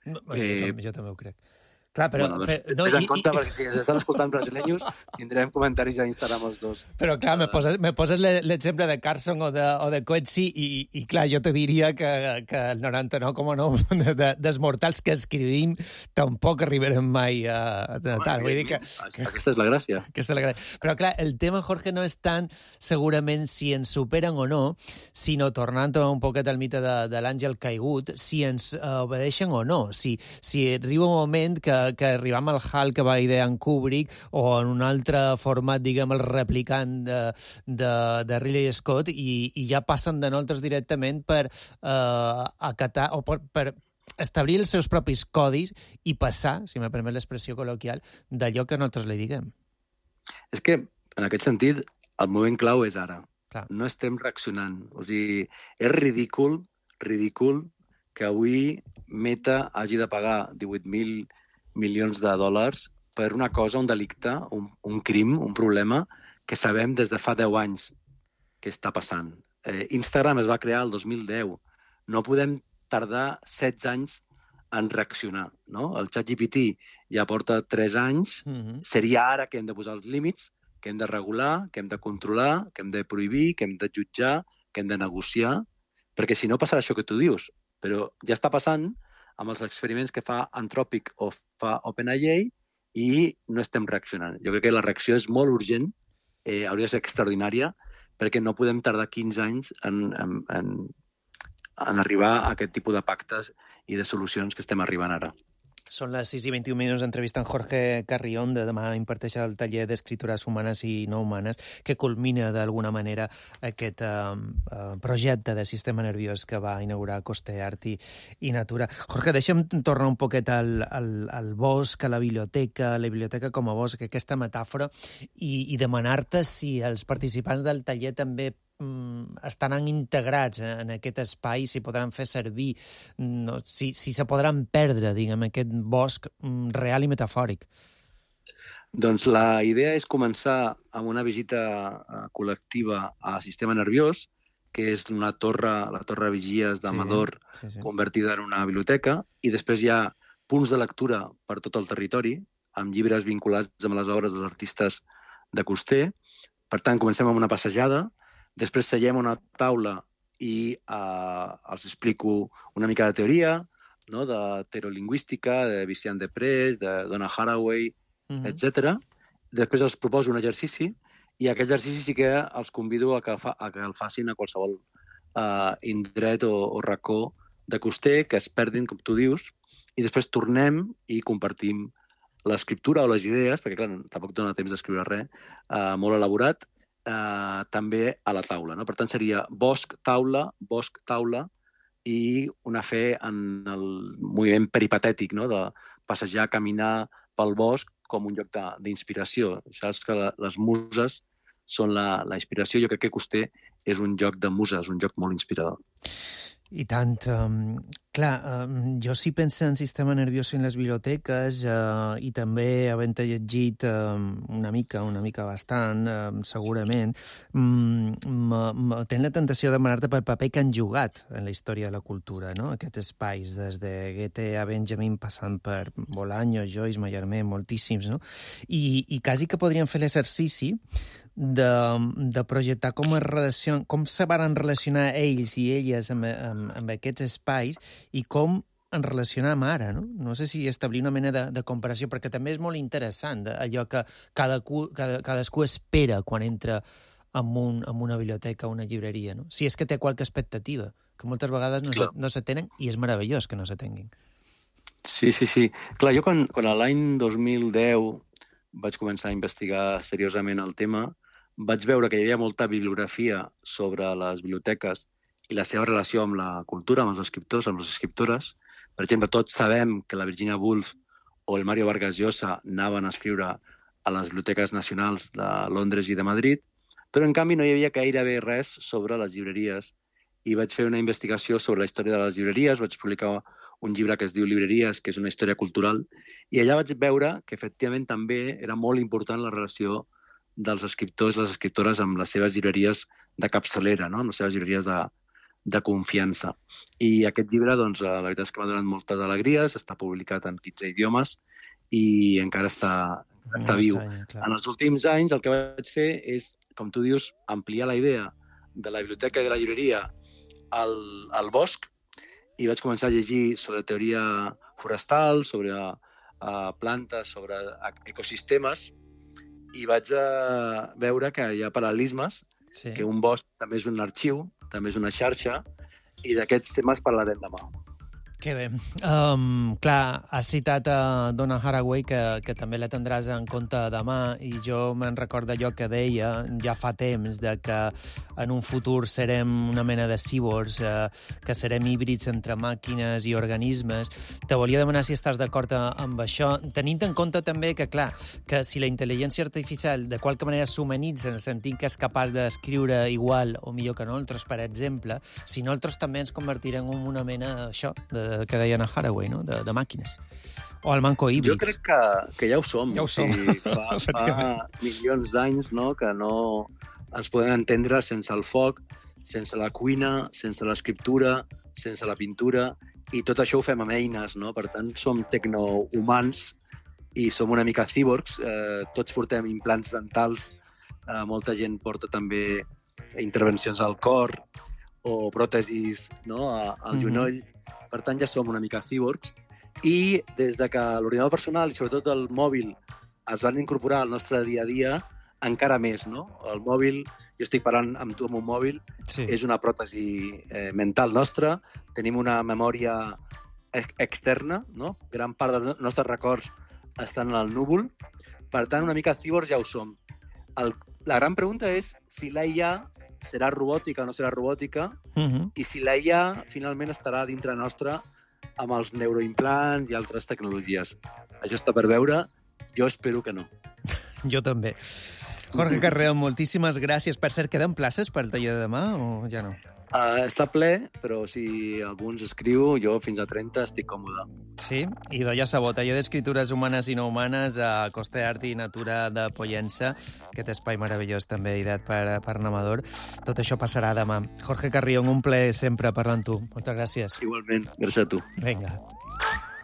Jo també ho crec. Clar, però... Doncs en compte, perquè si ens estan escoltant brasileños, tindrem comentaris a Instagram els dos. Però clar, me poses l'exemple de Carson o de Coetzee i clar, jo te diria que el 99,9 dels mortals que escrivim tampoc arribarem mai a tal. Vull dir que... Aquesta és la gràcia. Però clar, el tema, Jorge, no és tant segurament si ens superen o no, sinó, tornant un poquet al mite de l'àngel caigut, si ens obedeixen o no. Si arriba un moment que arribam al HAL que va idear en Kubrick o en un altre format, diguem, el replicant de Ridley Scott i ja passen de nosaltres directament per acatar o per establir els seus propis codis i passar, si me permet l'expressió col·loquial, d'allò que nosaltres li diguem. És que, en aquest sentit, el moment clau és ara. Clar. No estem reaccionant. O sigui, és ridícul que avui Meta hagi de pagar 18.000 milions de dòlars per una cosa, un delicte, un crim, un problema que sabem des de fa 10 anys que està passant. Instagram es va crear el 2010. No podem tardar 16 anys en reaccionar, no? El ChatGPT ja porta 3 anys. Seria ara que hem de posar els límits, que hem de regular, que hem de controlar, que hem de prohibir, que hem de jutjar, que hem de negociar, perquè si no passarà això que tu dius. Però ja està passant amb els experiments que fa Anthropic o fa OpenAI i no estem reaccionant. Jo crec que la reacció és molt urgent, hauria de ser extraordinària, perquè no podem tardar 15 anys en arribar a aquest tipus de pactes i de solucions que estem arribant ara. Són les 6:21 minuts d'entrevista amb Jorge Carrión, de demà imparteix el taller d'escriptures humanes i no humanes, que culmina d'alguna manera aquest projecte de sistema nerviós que va inaugurar Coste, Art i Natura. Jorge, deixa'm tornar un poquet al bosc, a la biblioteca com a bosc, aquesta metàfora, i demanar-te si els participants del taller també estaran integrats en aquest espai, si podran fer servir, si se podran perdre, diguem, aquest bosc real i metafòric. Doncs la idea és començar amb una visita col·lectiva a Sistema Nerviós, que és la torre Vigies d'Amador, convertida en una biblioteca, i després hi ha punts de lectura per tot el territori, amb llibres vinculats amb les obres dels artistes de Coster. Per tant, comencem amb una passejada, després seiem a una taula i els explico una mica de teoria, no? De teorolingüística, de Vicent Després, de Donna Haraway, etc. Després els proposo un exercici i aquest exercici sí que els convido a que el facin a qualsevol indret o racó de Coster, que es perdin, com tu dius, i després tornem i compartim l'escriptura o les idees, perquè clar, tampoc dona temps d'escriure res, molt elaborat, també a la taula, no? Per tant, seria bosc-taula i una fe en el moviment peripatètic, no? De passejar, caminar pel bosc com un lloc d'inspiració. Saps que les muses són la inspiració. Jo crec que Coster és un lloc de muses, un lloc molt inspirador. I tant. Clar, jo sí penso en sistema nerviós en les biblioteques i també havent llegit una mica bastant, segurament, tenc la tentació de demanar-te pel paper que han jugat en la història de la cultura, no? Aquests espais, des de Goethe a Benjamin, passant per Bolaño, Joyce, Mallarmé, moltíssims, no? I quasi que podríem fer l'exercici de projectar com se van relacionar ells i elles amb aquests espais i com en relacionam ara, no? No sé si establir una mena de comparació, perquè també és molt interessant allò que cadascú espera quan entra en una biblioteca o una llibreria, no? Si és que té qualque expectativa, que moltes vegades no se tenen, i és meravellós que no se tinguin. Sí. Clar, jo quan l'any 2010 vaig començar a investigar seriosament el tema, vaig veure que hi havia molta bibliografia sobre les biblioteques i la seva relació amb la cultura, amb els escriptors, amb les escriptores. Per exemple, tots sabem que la Virginia Woolf o el Mario Vargas Llosa anaven a escriure a les biblioteques nacionals de Londres i de Madrid, però en canvi no hi havia gairebé res sobre les llibreries. I vaig fer una investigació sobre la història de les llibreries, vaig publicar un llibre que es diu Llibreries, que és una història cultural, i allà vaig veure que efectivament també era molt important la relació dels escriptors i les escriptores amb les seves llibreries de capçalera, no? Amb les seves llibreries de confiança. I aquest llibre, doncs, la veritat és que m'ha donat moltes alegries, està publicat en 15 idiomes i encara està viu. En els últims anys el que vaig fer és, com tu dius, ampliar la idea de la biblioteca i de la llibreria al bosc i vaig començar a llegir sobre teoria forestal, sobre plantes, sobre ecosistemes, i vaig veure que hi ha paral·lelismes, que un bosc també és un arxiu, també és una xarxa, i d'aquests temes parlarem demà. Que bé. Clar, has citat Donna Haraway, que també la tindràs en compte demà, i jo me'n recordo allò que deia ja fa temps, de que en un futur serem una mena de cyborgs, que serem híbrids entre màquines i organismes. Te volia demanar si estàs d'acord amb això, tenint en compte també que, clar, que si la intel·ligència artificial de qualque manera s'humanitza en el sentit que és capaç d'escriure igual o millor que nosaltres, per exemple, si nosaltres també ens convertirem en una mena, això, que deia Anna Haraway, no? de màquines. O el manco híbrids. Jo crec que ja ho som. Ja ho som. Fa milions d'anys, no?, que no ens podem entendre sense el foc, sense la cuina, sense l'escriptura, sense la pintura, i tot això ho fem amb eines, no? Per tant, som tecnohumans i som una mica cíborgs. Tots portem implants dentals, molta gent porta també intervencions al cor o pròtesis, no?, al genoll. Per tant, ja som una mica cíborgs. I des de que l'ordinador personal i sobretot el mòbil es van incorporar al nostre dia a dia, encara més, no? El mòbil, jo estic parlant amb tu amb un mòbil, és una pròtesi mental nostra, tenim una memòria externa, no? Gran part dels nostres records estan en el núvol, per tant, una mica cíborgs ja ho som. La gran pregunta és si la IA serà robòtica o no serà robòtica, i si la IA finalment estarà dintre nostra amb els neuroimplants i altres tecnologies. Això està per veure, jo espero que no. Jo també. Jorge Carreón, moltíssimes gràcies. Per cert, queden places pel taller de demà o ja no? Està ple, però si algú ens escriu, jo fins a 30 estic còmode. Sí, i ja sabeu, taller d'escritures humanes i no humanes a Costa d'Art i Natura de Pollença, aquest espai meravellós també ideat per Namador. Tot això passarà demà. Jorge Carrión, un plaer sempre parlar amb tu. Moltes gràcies. Igualment, gràcies a tu. Vinga.